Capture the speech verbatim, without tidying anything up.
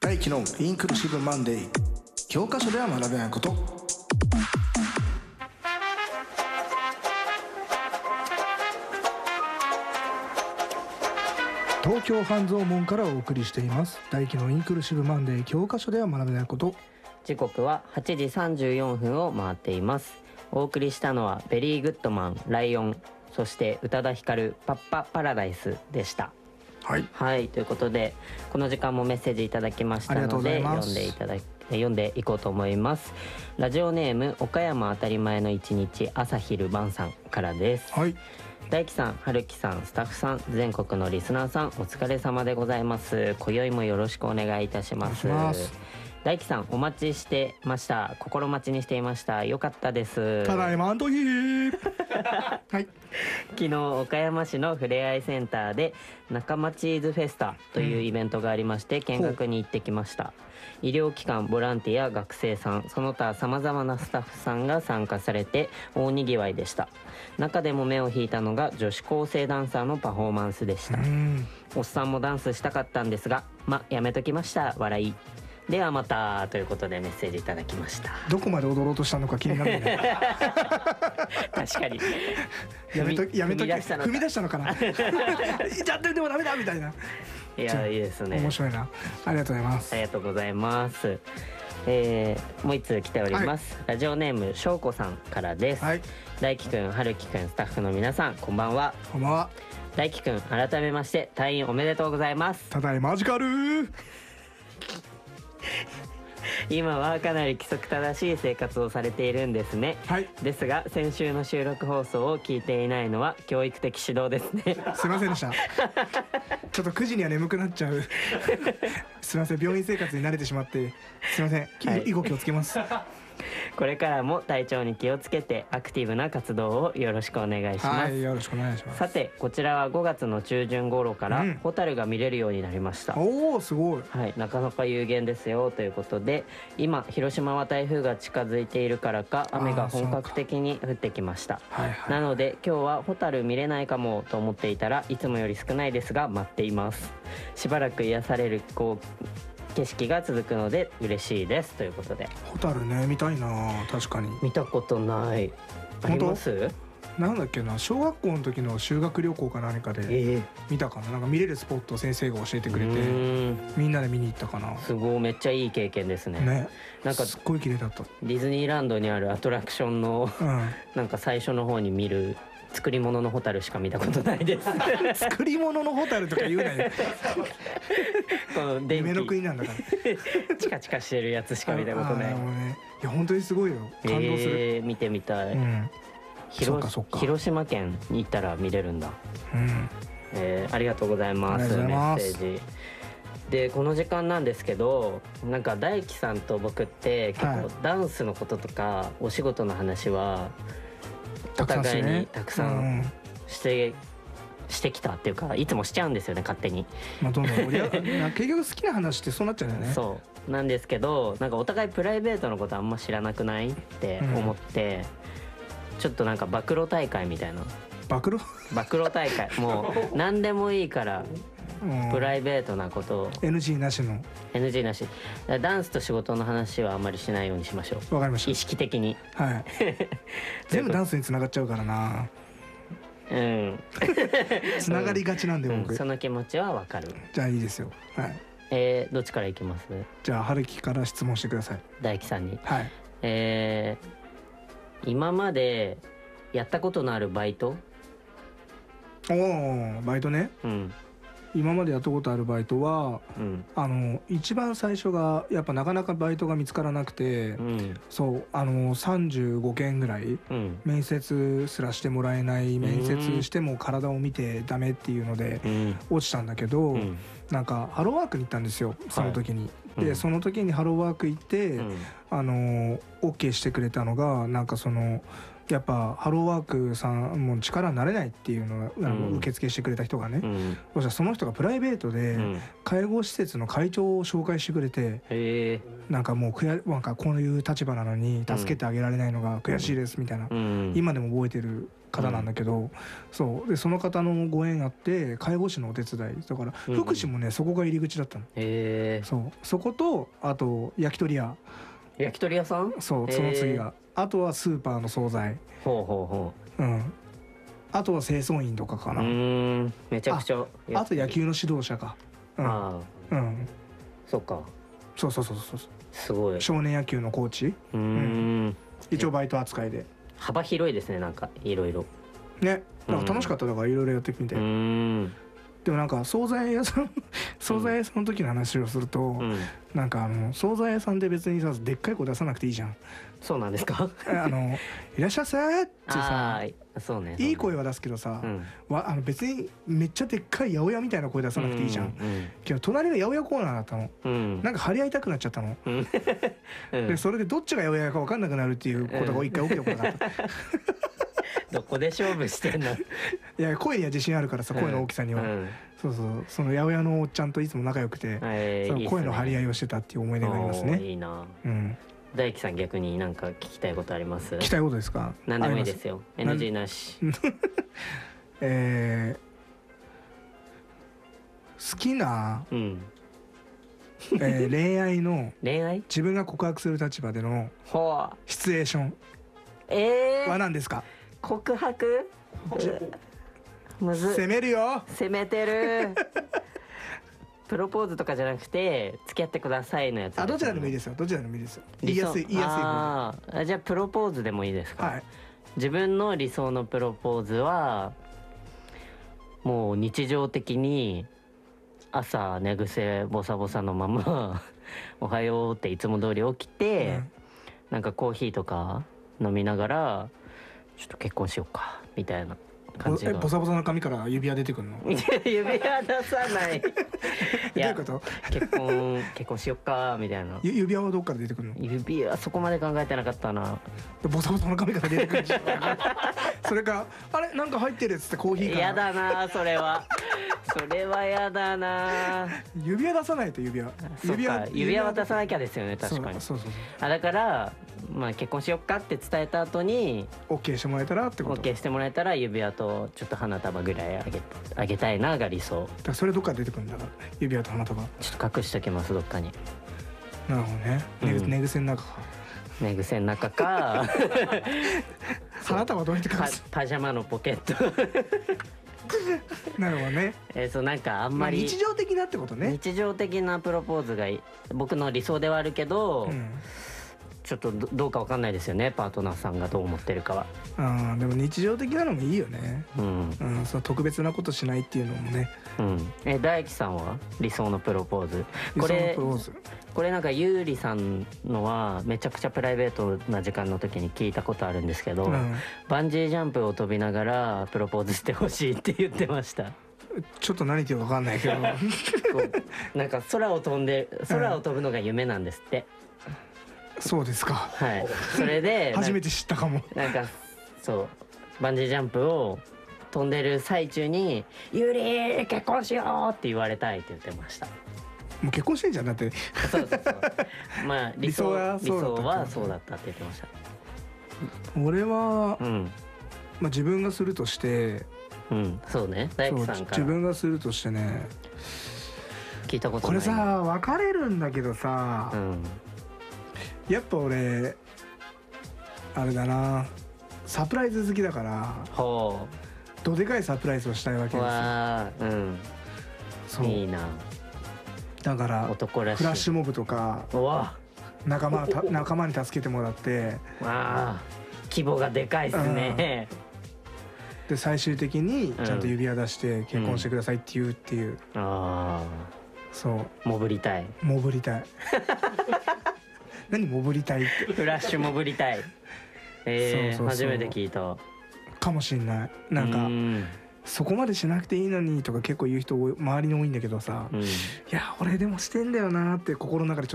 大輝のインクルーシブマンデー。教科書では学べないこと。東京半蔵門からお送りしています大輝のインクルーシブマンデー、教科書では学べないこと。 時刻ははちじさんじゅうよんぷんを回っています。お送りしたのはベリーグッドマン、ライオン、そして宇多田ヒカル、パッパパラダイスでした。 はい、 はい、ということでこの時間もメッセージいただきましたので読んでいただき読んでいこうと思います。ラジオネーム岡山当たり前の一日朝昼晩さんからです。 はい、 大輝さん、春樹さん、スタッフさん、全国のリスナーさん、お疲れ様でございます。今宵もよろしくお願いいたします。大輝さん、お待ちしてました。心待ちにしていました。よかったです。 ただいまんとひーはい、 昨日岡山市のふれあいセンターで仲間チーズフェスタというイベントがありまして、見学に行ってきました。医療機関、ボランティア、学生さん、その他さまざまなスタッフさんが参加されて大にぎわいでした。中でも目を引いたのが女子高生ダンサーのパフォーマンスでした。おっさんもダンスしたかったんですが、ま、やめときました。笑い。ではまたということでメッセージいただきました。 どこまで踊ろうとしたのか気になるね確かにやめとやめと踏み出したのか踏み出したのかなやってでもダメだみたいな。 いや、いいですね。 面白いな。ありがとうございます。 ありがとうございます。えー、もう一通来ております、はい、ラジオネームしょうこさんからです。はい、大輝くん、春樹くん、スタッフの皆さん、こんばんは。 こんばんは。 大輝くん、改めまして退院おめでとうございます。 ただいマジカルー今はかなり規則正しい生活をされているんですね。はい、ですが先週の収録放送を聞いていないのは教育的指導ですね。 すいませんでしたちょっとくじには眠くなっちゃうすいません、病院生活に慣れてしまってすいません、はい、以後気をつけますこれからも体調に気をつけてアクティブな活動をよろしくお願いします。はい、 よろしくお願いします。 さて、こちらはごがつの中旬頃から、うん、ホタルが見れるようになりました。 おー、すごい。はい、 なかなか有限ですよということで、今広島は台風が近づいているからか雨が本格的に降ってきました。はいはい、なので今日はホタル見れないかもと思っていたらいつもより少ないですが待っています。しばらく癒されるこう景色が続くので嬉しいですということで。 ホタルね、見たいな。確かに見たことない。あります？ なんだっけな、小学校の時の修学旅行か何かで見たかな、なんか見れるスポットを先生が教えてくれてみんなで見に行ったかな。 すごい、めっちゃいい経験ですね。 ね、なんかすっごい綺麗だった。 ディズニーランドにあるアトラクションの、うん、なんか最初の方に見る作り物のホタルしか見たことないです作り物のホタルとか言うなよこの電気夢の国なんだからチカチカしてるやつしか見たことない。 ね、いや本当にすごいよ、感動する。 えー、見てみたい。うん、広, 広島県に行ったら見れるんだ。うん、えー、ありがとうございます。メッセージで、この時間なんですけど、なんか大輝さんと僕って結構ダンスのこととかお仕事の話はお互いにたくさんして、うん、してきたっていうか、いつもしちゃうんですよね、勝手に。 まあ、どんどん結局好きな話ってそうなっちゃうんだよね。 そうなんですけど、なんかお互いプライベートのことあんま知らなくないって思って、うん、ちょっとなんか暴露大会みたいな。 暴露暴露大会もう何でもいいからプライベートなことをエヌジー なしのエヌジー なし。ダンスと仕事の話はあんまりしないようにしましょう。 わかりました。 意識的に。 はい全部ダンスにつながっちゃうからな。うんつながりがちなんで僕、うん、 その気持ちはわかる。 じゃあいいですよ。はい、 えー、どっちからいきます？ じゃあ春樹から質問してください。 大輝さんに。 はい。 えー、今までやったことのあるバイト？ おー、バイトね。うん。今までやったことあるバイトは、うん、あの一番最初がやっぱなかなかバイトが見つからなくて、うん、そうあのさんじゅうごけんぐらい、うん、面接すらしてもらえない、面接しても体を見てダメっていうので、うん、落ちたんだけど、うん、なんかハローワークに行ったんですよ、その時に。はい、でその時にハローワーク行って、うん、あの OK してくれたのが、なんかそのやっぱハローワークさんも力になれないっていうのを、うん、受付してくれた人がね、うん、そしたらその人がプライベートで介護施設の会長を紹介してくれて、うん、なんかもう悔やなんかこういう立場なのに助けてあげられないのが悔しいですみたいな、うん、今でも覚えてる方なんだけど、うん、そうでその方のご縁あって介護士のお手伝いだから、うん、福祉もねそこが入り口だったの。へー。そうそことあと焼き鳥屋。 焼き鳥屋さん。 そうその次があとはスーパーの惣菜。 ほうほうほう。うん。あとは清掃員とかかな。うーんめちゃくちゃ。 あ, あと野球の指導者か。うん、ああうんそっか。 そうそうそうそうすごい。 少年野球のコーチ。うん、うん、一応バイト扱いで幅広いですね。なんかいろいろね。なんか楽しかっただからいろいろやってみて。うん。でもなんか惣菜屋さん惣菜屋さんの時の話をすると、うん、なんかあの惣菜屋さんで別にさでっかい声出さなくていいじゃん。 そうなんですか。 あのいらっしゃいせってさ、 そうね、 いい声は出すけどさ、うん、わあの別にめっちゃでっかい八百屋みたいな声出さなくていいじゃん。うんうん、けど隣が八百屋コーナーだったの、うん、なんか張り合いたくなっちゃったの、うん、でそれでどっちが八百屋か分かんなくなるっていうことが一回起きてこなかった。 どこで勝負してんの。いや声には自信あるからさ、声の大きさには、うん、そうそうその八百屋のおっちゃんといつも仲良くて、えー、その声の張り合いをしてたっていう思い出がありますね。 いいな。うん。大樹さん逆になんか聞きたいことあります？ 聞きたいことですか？ 何でもいいですよ。エヌジー なし。 えー、好きな、うんえー、恋愛の恋愛自分が告白する立場でのシチュエーションえー、 は何ですか？ 告白むず攻めるよ。 攻めてる。プロポーズとかじゃなくて付き合ってくださいのやつ。 あどちらでもいいですよ。どちらでもいいですよ。言いやすい言いやすい方。 あじゃあプロポーズでもいいですか？はい。自分の理想のプロポーズはもう日常的に朝寝癖ボサボサのままおはようっていつも通り起きて、うん、なんかコーヒーとか飲みながらちょっと結婚しようかみたいな感じが。 えボサボサの髪から指輪出てくるの？ 指輪出さない。 いやどういうこと？ 結婚結婚しよっかみたいな。 指輪はどっから出てくるの？ 指輪そこまで考えてなかったな。 ボサボサの髪から出てくるでしょ。それかあれなんか入ってるっつってコーヒーから。 やだなそれは。それはやだな。 指輪出さないと指輪。 指輪指輪は出さなきゃですよね確かに。そうそうそう。あだからまあ結婚しよっかって伝えた後に OK してもらえたらってこと。 OK してもらえたら指輪とちょっと花束ぐらいあげあげたいなが理想。だからそれどっから出てくるんだから指輪と花束。 ちょっと隠しときますどっかに。 なるほどね。寝癖の中か。 寝癖の中か。 花束どうやって隠す？ パジャマのポケット。 なるほどね。 えー、そうなんかあんまり日常的なってことね。 日常的なプロポーズが僕の理想ではあるけど、うん、ちょっとどうかわかんないですよねパートナーさんがどう思ってるかは。 あでも日常的なのもいいよね。うん、うん、その特別なことしないっていうのもね。 うん、え大樹さんは理想のプロポーズ。これこれなんかゆうりさんのはめちゃくちゃプライベートな時間の時に聞いたことあるんですけど、うん、バンジージャンプを飛びながらプロポーズしてほしいって言ってました。 ちょっと何言ってるか分かんないけどなんか空を飛んで空を飛ぶのが夢なんですって。 うん、そうですか。 はい。それで初めて知ったかも。 なんかそうバンジージャンプを飛んでる最中に「ゆり結婚しよう!」って言われたいって言ってました。 もう結婚してんじゃんだって。 そうそうそう。まあ理想は理想はそうだったって言ってました。 俺は、うん、まあ自分がするとして、 うん、そうね。大工さんから自分がするとしてね。 聞いたことない。 これさ別れるんだけどさ、うん、やっぱ俺あれだなサプライズ好きだから。ほう。どでかいサプライズをしたいわけですよ。わー、うん。そういいな。だからフラッシュモブとか仲間仲間に助けてもらって、 わあ規模がでかいですね。 で最終的にちゃんと指輪出して結婚してくださいって言うっていう。ああそう潜りたい潜りたい。何潜りたいって。 フラッシュ潜りたい。ええ初めて聞いたかもしんない。なんかそこまでしなくていいのにとか結構言う人周りに多いんだけどさ、うん、いや俺でもしてんだよなって心の中でちょっと